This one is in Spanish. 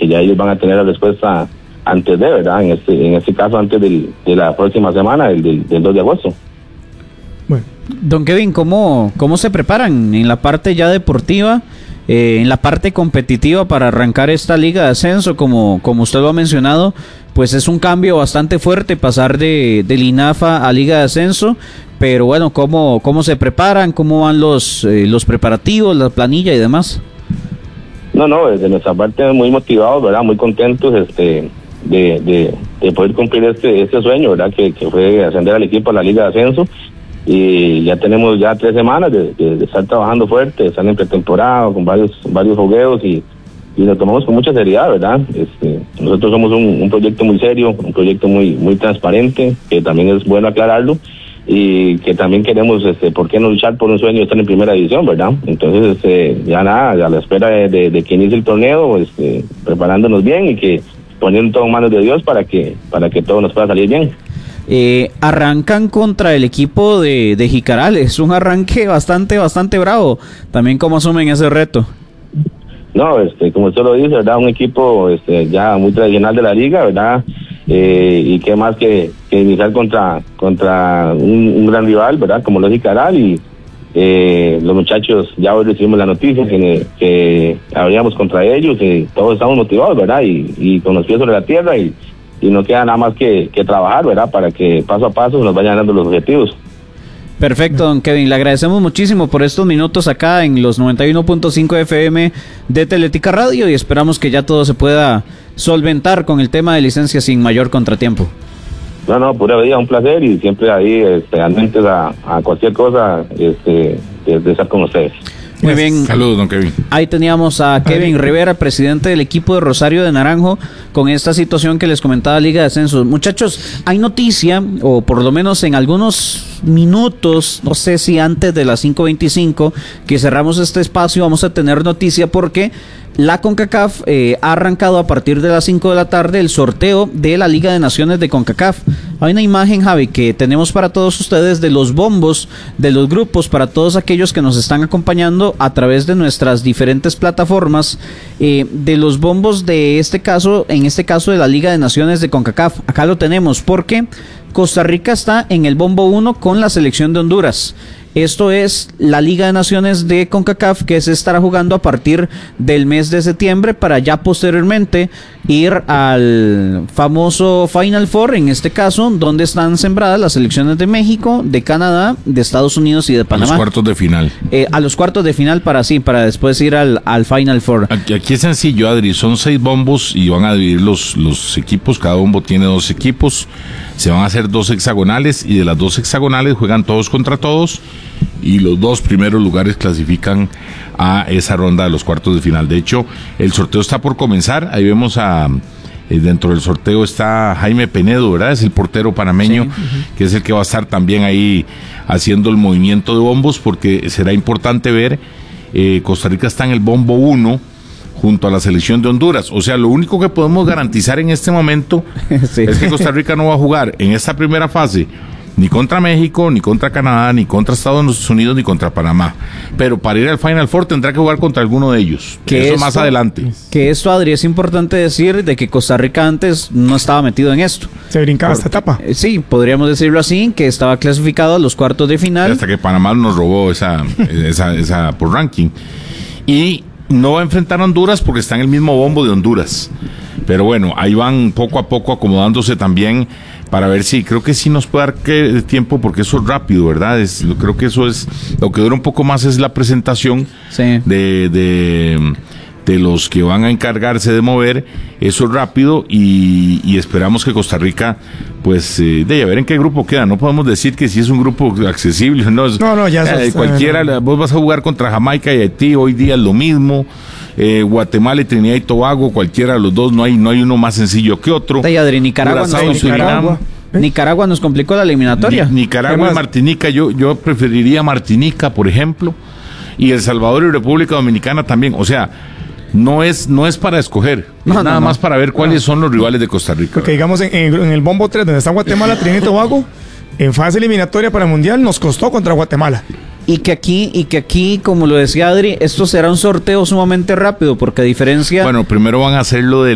que ya ellos van a tener la respuesta antes de, ¿verdad? En este caso, antes de la próxima semana, del 2 de agosto. Bueno. Don Kevin, ¿cómo se preparan en la parte ya deportiva, en la parte competitiva para arrancar esta liga de ascenso? Como usted lo ha mencionado, pues es un cambio bastante fuerte pasar del INAFA a liga de ascenso, pero bueno, ¿cómo se preparan? ¿Cómo van los preparativos, la planilla y demás? No, desde nuestra parte muy motivados, ¿verdad? Muy contentos de poder cumplir este sueño, ¿verdad? Que fue ascender al equipo a la liga de ascenso. Y ya tenemos 3 semanas de estar trabajando fuerte, de estar en pretemporada con varios fogueos y lo tomamos con mucha seriedad, ¿verdad? Nosotros somos un proyecto muy serio, un proyecto muy transparente, que también es bueno aclararlo, y que también queremos, ¿por qué no luchar por un sueño de estar en primera división, verdad? Entonces, ya a la espera de que inicie el torneo, preparándonos bien y que poniendo todo en manos de Dios para que todo nos pueda salir bien. Arrancan contra el equipo de Jicaral, es un arranque bastante bravo. También, ¿cómo asumen ese reto? No, como usted lo dice, ¿verdad? Un equipo ya muy tradicional de la liga, ¿verdad? Y qué más que iniciar contra un gran rival, ¿verdad? Como lo es Jicaral, y los muchachos ya hoy recibimos la noticia que habríamos contra ellos, y todos estamos motivados, ¿verdad? Y con los pies sobre la tierra, y no queda nada más que trabajar, ¿verdad? Para que paso a paso nos vayan dando los objetivos. Perfecto, don Kevin, le agradecemos muchísimo por estos minutos acá en los 91.5 FM de Teletica Radio, y esperamos que ya todo se pueda solventar con el tema de licencia sin mayor contratiempo. No, pura vida, un placer, y siempre ahí atentos a cualquier cosa de estar con ustedes. Muy bien. Saludos, don Kevin. Ahí teníamos a Kevin Rivera, presidente del equipo de Rosario de Naranjo, con esta situación que les comentaba Liga de Ascenso. Muchachos, hay noticia, o por lo menos en algunos minutos, no sé si antes de las 5:25 que cerramos este espacio, vamos a tener noticia porque la CONCACAF ha arrancado a partir de las 5 de la tarde el sorteo de la Liga de Naciones de CONCACAF. Hay una imagen, Javi, que tenemos para todos ustedes de los bombos de los grupos, para todos aquellos que nos están acompañando a través de nuestras diferentes plataformas, de los bombos de en este caso de la Liga de Naciones de CONCACAF. Acá lo tenemos porque Costa Rica está en el bombo 1 con la selección de Honduras. Esto es la Liga de Naciones de CONCACAF, que se estará jugando a partir del mes de septiembre para ya posteriormente ir al famoso Final Four, en este caso, donde están sembradas las selecciones de México, de Canadá, de Estados Unidos y de Panamá. A los cuartos de final. A los cuartos de final para después ir al Final Four. Aquí es sencillo, Adri, son 6 bombos y van a dividir los equipos, cada bombo tiene 2 equipos, se van a hacer 2 hexagonales, y de las 2 hexagonales juegan todos contra todos, y los 2 primeros lugares clasifican a esa ronda de los cuartos de final. De hecho, el sorteo está por comenzar. Ahí vemos dentro del sorteo está Jaime Penedo, ¿verdad? Es el portero panameño, sí, que es el que va a estar también ahí haciendo el movimiento de bombos, porque será importante ver, Costa Rica está en el bombo 1 junto a la selección de Honduras. O sea, lo único que podemos garantizar en este momento sí, es que Costa Rica no va a jugar en esta primera fase ni contra México, ni contra Canadá, ni contra Estados Unidos, ni contra Panamá. Pero para ir al Final Four tendrá que jugar contra alguno de ellos. Eso más adelante. Que esto, Adri, es importante decir de que Costa Rica antes no estaba metido en esto. Se brincaba esta etapa. Sí, podríamos decirlo así, que estaba clasificado a los cuartos de final. Hasta que Panamá nos robó esa por ranking. Y no va a enfrentar a Honduras porque está en el mismo bombo de Honduras. Pero bueno, ahí van poco a poco acomodándose también para ver si, creo que sí nos puede dar tiempo, porque eso es rápido, ¿verdad? Creo que eso es, lo que dura un poco más es la presentación sí, de los que van a encargarse de mover, eso es rápido, y esperamos que Costa Rica, pues, a ver en qué grupo queda. No podemos decir que si es un grupo accesible, no, ya cualquiera, vos vas a jugar contra Jamaica y Haití, hoy día es lo mismo. Guatemala y Trinidad y Tobago, cualquiera de los dos, no hay uno más sencillo que otro. Nicaragua nos complicó la eliminatoria. Nicaragua y Martinica, yo preferiría Martinica, por ejemplo, y El Salvador y República Dominicana también. O sea, no es para escoger, nada más para ver cuáles son los rivales de Costa Rica. Porque digamos en el bombo 3, donde está Guatemala, Trinidad y Tobago, en fase eliminatoria para el Mundial nos costó contra Guatemala. Y que aquí, como lo decía Adri, esto será un sorteo sumamente rápido, porque a diferencia... Bueno, primero van a hacer lo de